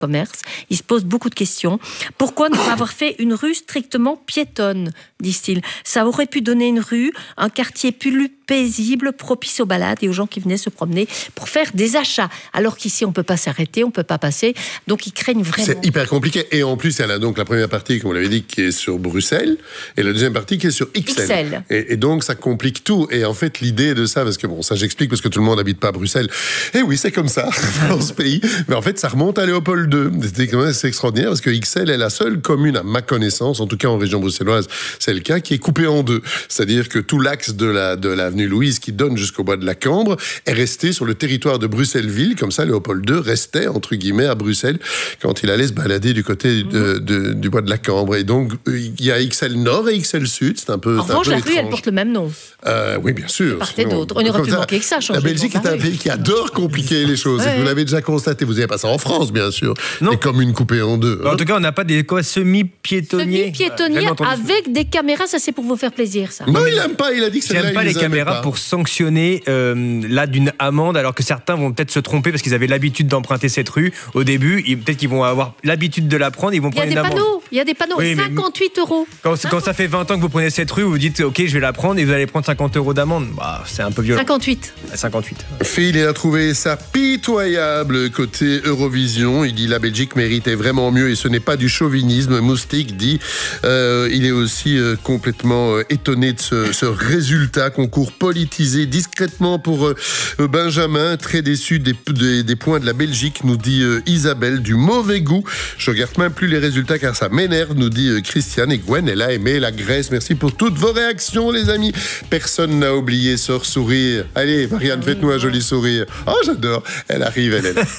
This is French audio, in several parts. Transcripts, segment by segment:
commerce. Ils se posent beaucoup de questions. Pourquoi ne pas avoir fait une rue strictement piétonne, disent-ils. Ça aurait pu donner une rue, un quartier plus paisible, propice aux balades et aux gens qui venaient se promener pour faire des achats. Alors qu'ici, on ne peut pas s'arrêter, on ne peut pas passer. Donc, ils craignent vraiment. C'est hyper compliqué. Et en plus, elle a donc la première partie, comme vous l'avez dit, qui est sur Bruxelles, et la deuxième partie qui est sur XL. Et donc, ça complique tout. Et en fait, l'idée de ça, parce que bon, ça j'explique parce que tout le monde n'habite pas à Bruxelles. Et oui, c'est comme ça dans ce pays. Mais en fait, ça remonte à Léopold II. C'est extraordinaire parce que XL est la seule commune, à ma connaissance, en tout cas en région bruxelloise, c'est le cas, qui est coupée en deux. C'est-à-dire que tout l'axe de l'avenue Louise qui donne jusqu'au bois de la Cambre est resté sur le territoire de Bruxelles-Ville. Comme ça, Léopold II restait, entre guillemets, à Bruxelles quand il allait se balader du côté du bois de la Cambre. Et donc, il y a XL Nord et XL Sud. C'est un peu En revanche, la rue, elle porte le même nom. Oui, bien sûr. Part et d'autre. On aurait pu manquer que ça. La Belgique est un pays qui adore compliquer les choses. Ouais. Vous l'avez déjà constaté. Vous n'avez pas ça en France, bien sûr. Non. Des communes coupées en deux. En tout cas, on n'a pas des semi-piétonniers. Semi-piétonniers avec des caméras, ça c'est pour vous faire plaisir, ça. Non, il n'aime pas. Il a dit que c'est là. J'aime pas les caméras pour sanctionner là d'une amende, alors que certains vont peut-être se tromper parce qu'ils avaient l'habitude d'emprunter cette rue au début. Peut-être qu'ils vont avoir l'habitude de la prendre. Ils vont prendre une amende. Il y a des panneaux. Oui, 58 €. Quand ça fait 20 ans que vous prenez cette rue, vous dites OK, je vais la prendre et vous allez prendre 50 € d'amende. Bah, c'est un peu violent. 58. Phil, il a trouvé ça pitoyable côté Eurovision. Il dit la Belgique méritait vraiment mieux et ce n'est pas du chauvinisme. Moustique dit il est aussi complètement étonné de ce résultat. Concours politisé discrètement pour Benjamin. Très déçu des points de la Belgique, nous dit Isabelle. Du mauvais goût. Je regarde même plus les résultats car ça m'énerve, nous dit Christiane. Et Gwen, elle a aimé la Grèce. Merci pour toutes vos réactions, les amis. Personne n'a oublié Sœur Sourire. Allez, Marianne, faites-nous un joli sourire. Oh, j'adore. Elle arrive, elle est là.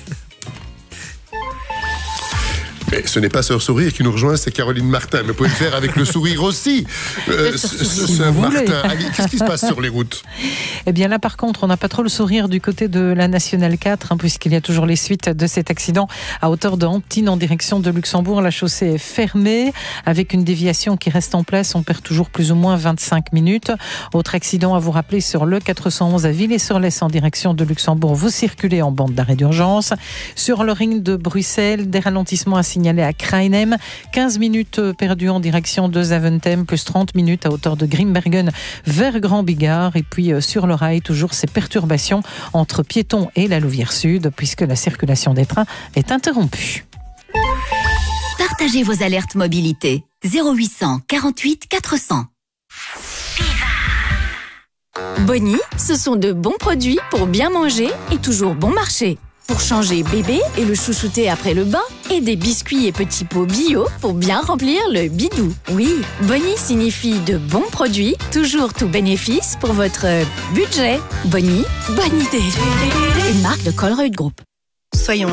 Mais ce n'est pas Sœur Sourire qui nous rejoint, c'est Caroline Martin. Mais vous pouvez le faire avec le sourire aussi. Sœur Martin, allez, qu'est-ce qui se passe sur les routes ? Eh bien là, par contre, on n'a pas trop le sourire du côté de la Nationale 4, puisqu'il y a toujours les suites de cet accident à hauteur de Antibes en direction de Luxembourg. La chaussée est fermée, avec une déviation qui reste en place. On perd toujours plus ou moins 25 minutes. Autre accident à vous rappeler sur le 411 à Villers-sur-Lez en direction de Luxembourg. Vous circulez en bande d'arrêt d'urgence. Sur le ring de Bruxelles, des ralentissements à signalé à Krainem, 15 minutes perdues en direction de Zaventem, plus 30 minutes à hauteur de Grimbergen vers Grand Bigard. Et puis sur le rail, toujours ces perturbations entre Piéton et la Louvière Sud, puisque la circulation des trains est interrompue. Partagez vos alertes mobilité. 0800 48 400. Bonnie, ce sont de bons produits pour bien manger et toujours bon marché. Pour changer bébé et le chouchouter après le bain, et des biscuits et petits pots bio pour bien remplir le bidou. Oui, Bonnie signifie de bons produits, toujours tout bénéfice pour votre budget. Bonnie, bonne idée. Une marque de Colruyt Group. Soyons